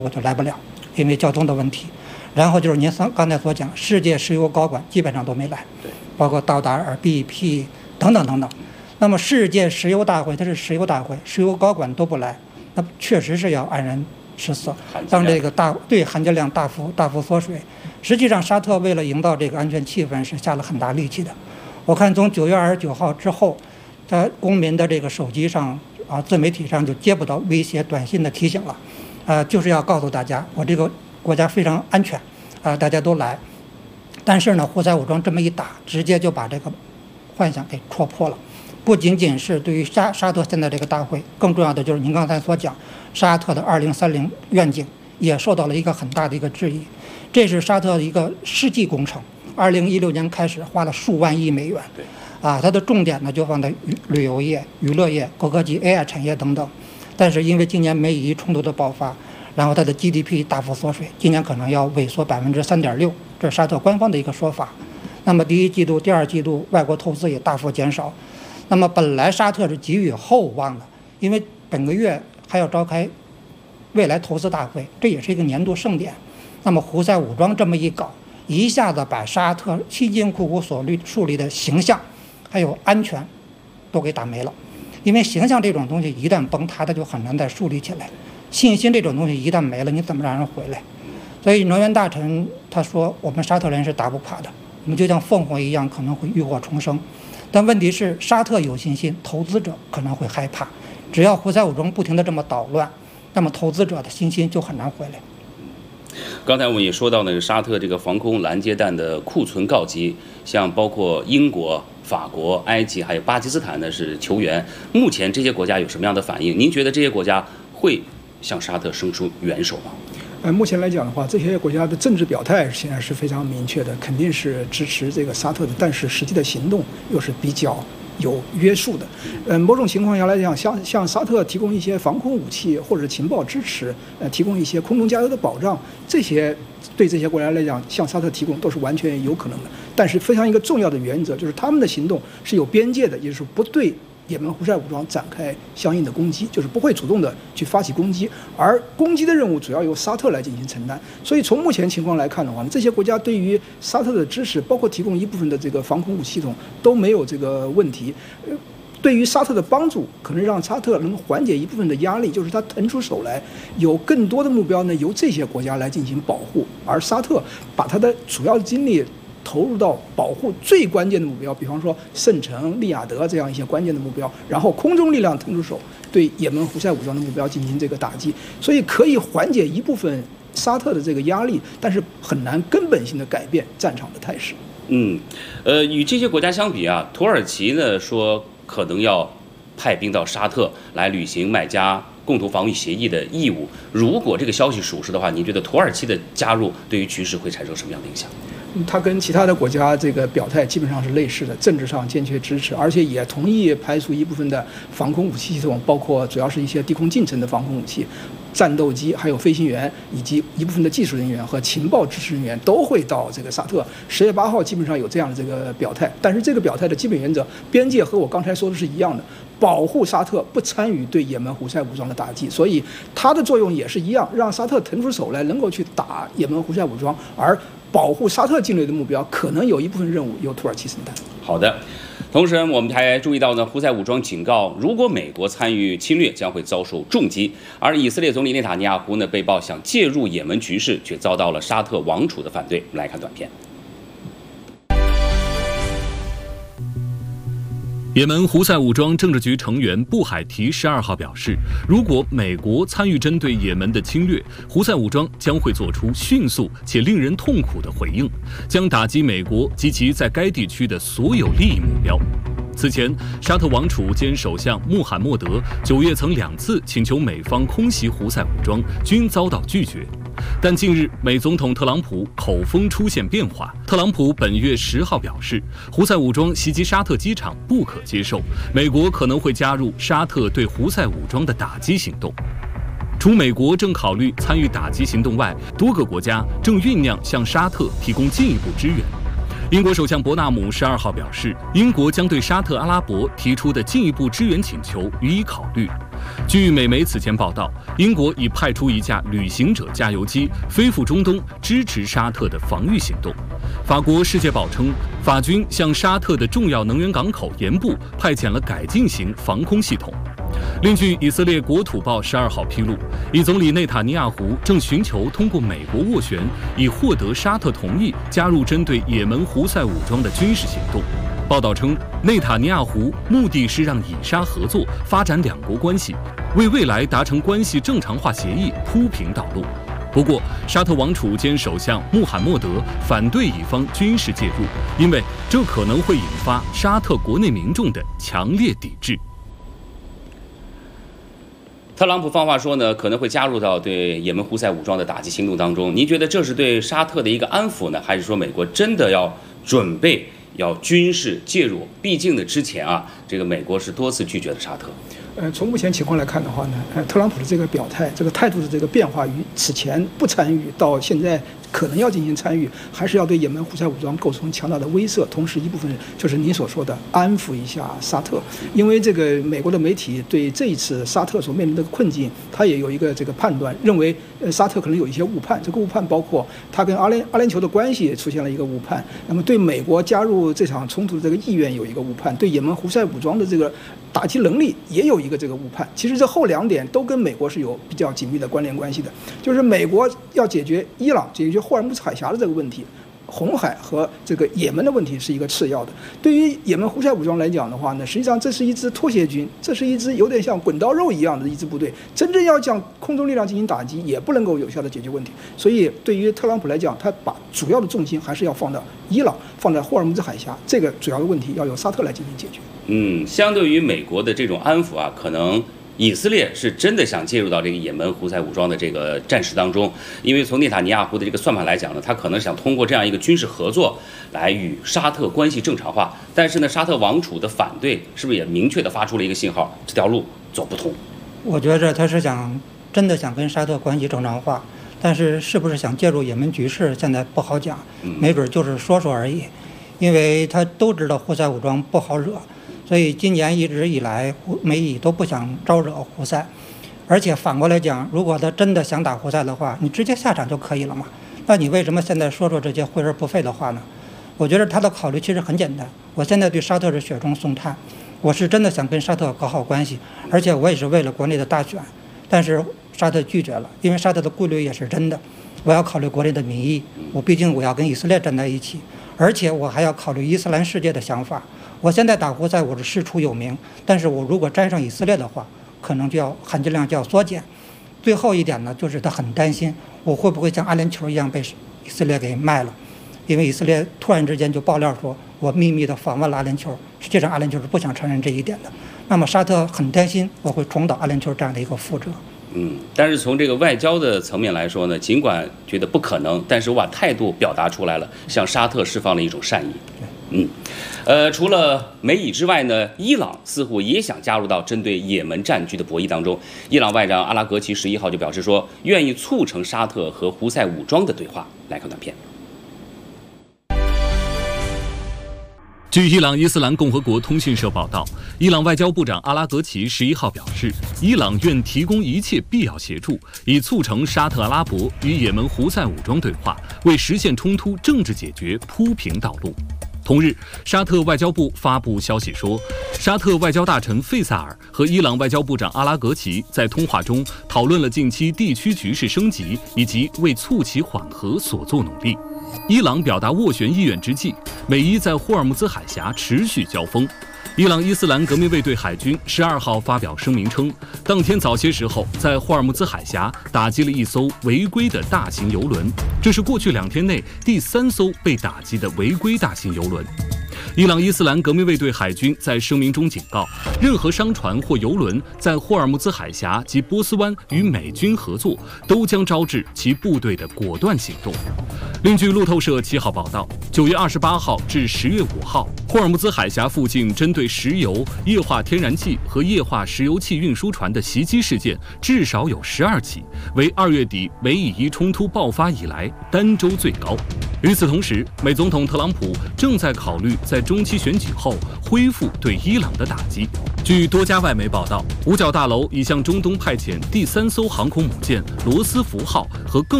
我就来不了，因为交通的问题。然后就是您刚才所讲，世界石油高管基本上都没来，包括道达尔、BP 等等等等。那么世界石油大会它是石油大会，石油高管都不来，那确实是要黯然失色，让这个含金量大幅缩水。实际上，沙特为了营造这个安全气氛，是下了很大力气的。我看从9月29号之后，在公民的这个手机上自媒体上就接不到威胁短信的提醒了，就是要告诉大家，我这个国家非常安全，大家都来。但是呢，胡塞武装这么一打，直接就把这个幻想给戳破了。不仅仅是对于沙特现在这个大会，更重要的就是您刚才所讲，沙特的2030愿景也受到了一个很大的一个质疑。这是沙特的一个世纪工程，2016年开始花了数万亿美元，它的重点呢就放在旅游业、娱乐业、高科技、AI 产业等等。但是因为今年美以冲突的爆发，然后它的 GDP 大幅缩水，今年可能要萎缩3.6%，这是沙特官方的一个说法。那么第一季度、第二季度外国投资也大幅减少。那么本来沙特是寄予厚望的，因为本个月还要召开未来投资大会，这也是一个年度盛典。那么胡塞武装这么一搞，一下子把沙特辛辛苦苦所树立的形象还有安全都给打没了。因为形象这种东西一旦崩塌，它就很难再树立起来，信心这种东西一旦没了，你怎么让人回来？所以能源大臣他说，我们沙特人是打不垮的，我们就像凤凰一样，可能会浴火重生。但问题是，沙特有信心，投资者可能会害怕。只要胡塞武装不停地这么捣乱，那么投资者的信心就很难回来。 刚才我们也说到，沙特这个防空拦截弹的库存告急，像包括英国、法国、埃及还有巴基斯坦呢是求援。目前这些国家有什么样的反应？您觉得这些国家会向沙特伸出援手吗？ 目前来讲的话，这些国家的政治表态现在是非常明确的，肯定是支持这个沙特的，但是实际的行动又是比较有约束的。某种情况下来讲，向沙特提供一些防空武器或者情报支持，提供一些空中加油的保障，这些对这些国家来讲，向沙特提供都是完全有可能的。但是非常一个重要的原则就是，他们的行动是有边界的，也就是不对也门胡塞武装展开相应的攻击，就是不会主动的去发起攻击，而攻击的任务主要由沙特来进行承担。所以从目前情况来看的话，这些国家对于沙特的支持，包括提供一部分的这个防空武器系统都没有这个问题。对于沙特的帮助，可能让沙特能缓解一部分的压力，就是他腾出手来，有更多的目标呢由这些国家来进行保护，而沙特把他的主要精力投入到保护最关键的目标，比方说圣城、利雅得这样一些关键的目标，然后空中力量腾出手对也门胡塞武装的目标进行这个打击，所以可以缓解一部分沙特的这个压力，但是很难根本性的改变战场的态势。 与这些国家相比啊，土耳其呢说可能要派兵到沙特来履行麦加共同防御协议的义务。如果这个消息属实的话，您觉得土耳其的加入对于局势会产生什么样的影响？ 他跟其他的国家这个表态基本上是类似的，政治上坚决支持，而且也同意排除一部分的防空武器系统，包括主要是一些低空近程的防空武器、战斗机，还有飞行员以及一部分的技术人员和情报支持人员都会到这个沙特。10月8号基本上有这样的这个表态，但是这个表态的基本原则，边界和我刚才说的是一样的，保护沙特不参与对也门胡塞武装的打击，所以它的作用也是一样，让沙特腾出手来，能够去打也门胡塞武装，而保护沙特境内的目标，可能有一部分任务由土耳其承担。 好的，同时我们还注意到呢，胡塞武装警告，如果美国参与侵略，将会遭受重击。而以色列总理内塔尼亚胡呢，被曝想介入也门局势，却遭到了沙特王储的反对。我们来看短片。 也门胡塞武装政治局成员布海提12号表示，如果美国参与针对也门的侵略，胡塞武装将会做出迅速且令人痛苦的回应，将打击美国及其在该地区的所有利益目标。此前，沙特王储兼首相穆罕默德9月曾2次请求美方空袭胡塞武装，均遭到拒绝。但近日，美总统特朗普口风出现变化。特朗普本月10号表示，胡塞武装袭击沙特机场不可接受，美国可能会加入沙特对胡塞武装的打击行动。除美国正考虑参与打击行动外，多个国家正酝酿向沙特提供进一步支援。英国首相伯纳姆12号表示，英国将对沙特阿拉伯提出的进一步支援请求予以考虑。 据美媒此前报道，英国已派出一架旅行者加油机飞赴中东，支持沙特的防御行动。法国《世界报》称，法军向沙特的重要能源港口盐部派遣了改进型防空系统。另据以色列国土报12号披露，以总理内塔尼亚胡正寻求通过美国斡旋，以获得沙特同意加入针对也门胡塞武装的军事行动。报道称，内塔尼亚胡目的是让以沙合作，发展两国关系，为未来达成关系正常化协议铺平道路。不过，沙特王储兼首相穆罕默德反对以方军事介入，因为这可能会引发沙特国内民众的强烈抵制。 特朗普放话说呢，可能会加入到对也门胡塞武装的打击行动当中。您觉得这是对沙特的一个安抚呢，还是说美国真的要准备要军事介入？毕竟呢，之前这个美国是多次拒绝了沙特。 从目前情况来看的话呢，特朗普的这个表态、这个态度的这个变化，与此前不参与到现在可能要进行参与，还是要对也门胡塞武装构成强大的威慑。同时，一部分就是您所说的安抚一下沙特，因为这个美国的媒体对这一次沙特所面临的困境，他也有一个这个判断，认为沙特可能有一些误判。这个误判包括他跟阿联酋的关系也出现了一个误判，那么对美国加入这场冲突的这个意愿有一个误判，对也门胡塞武装的这个打击能力也有一个这个误判。其实这后两点都跟美国是有比较紧密的关联关系的，就是美国要解决伊朗、解决霍尔木兹海峡的这个问题，红海和这个也门的问题是一个次要的。对于也门胡塞武装来讲的话呢，实际上这是一支拖鞋军，这是一支有点像滚刀肉一样的一支部队，真正要将空中力量进行打击，也不能够有效的解决问题。所以对于特朗普来讲，他把主要的重心还是要放到伊朗，放在霍尔木兹海峡，这个主要的问题要由沙特来进行解决。 相对于美国的这种安抚可能以色列是真的想介入到这个也门胡塞武装的这个战事当中，因为从内塔尼亚胡的这个算盘来讲呢，他可能想通过这样一个军事合作来与沙特关系正常化。但是呢，沙特王储的反对是不是也明确的发出了一个信号，这条路走不通？ 我觉着他是真的想跟沙特关系正常化，但是是不是想介入也门局势现在不好讲，没准就是说说而已。因为他都知道胡塞武装不好惹，所以今年一直以来美以都不想招惹胡塞。而且反过来讲，如果他真的想打胡塞的话，你直接下场就可以了嘛，那你为什么现在说这些惠而不费的话呢？我觉得他的考虑其实很简单，我现在对沙特是雪中送炭，我是真的想跟沙特搞好关系，而且我也是为了国内的大选，但是沙特拒绝了，因为沙特的顾虑也是真的，我要考虑国内的民意，毕竟我要跟以色列站在一起，而且我还要考虑伊斯兰世界的想法。我现在打胡塞我是师出有名，但是我如果沾上以色列的话，可能含金量就要缩减。最后一点呢，就是他很担心我会不会像阿联酋一样被以色列给卖了，因为以色列突然之间就爆料说我秘密的访问了阿联酋，实际上阿联酋是不想承认这一点的。那么沙特很担心我会重蹈阿联酋这样的一个覆辙。 但是从这个外交的层面来说呢，尽管觉得不可能，但是我把态度表达出来了，向沙特释放了一种善意。除了美以之外呢，伊朗似乎也想加入到针对也门战局的博弈当中。伊朗外长阿拉格齐11号就表示说，愿意促成沙特和胡塞武装的对话。来看短片。 据伊朗伊斯兰共和国通讯社报道，伊朗外交部长阿拉格齐11号表示，伊朗愿提供一切必要协助，以促成沙特阿拉伯与也门胡塞武装对话，为实现冲突政治解决铺平道路。同日，沙特外交部发布消息说，沙特外交大臣费萨尔和伊朗外交部长阿拉格齐在通话中讨论了近期地区局势升级以及为促其缓和所作努力。伊朗表达斡旋意愿之际，美伊在霍尔木兹海峡持续交锋。伊朗伊斯兰革命卫队海军12号发表声明称，当天早些时候在霍尔木兹海峡打击了一艘违规的大型油轮，这是过去2天内第3艘被打击的违规大型油轮。伊朗伊斯兰革命卫队海军在声明中警告，任何商船或油轮在霍尔木兹海峡及波斯湾与美军合作，都将招致其部队的果断行动。另据路透社7号报道，9月28号至10月5号，霍尔木兹海峡附近针对石油、液化天然气和液化石油气运输船的袭击事件至少有12起，为2月底美以伊冲突爆发以来单周最高。 与此同时，美总统特朗普正在考虑在中期选举后恢复对伊朗的打击。据多家外媒报道，五角大楼已向中东派遣第3艘航空母舰罗斯福号和更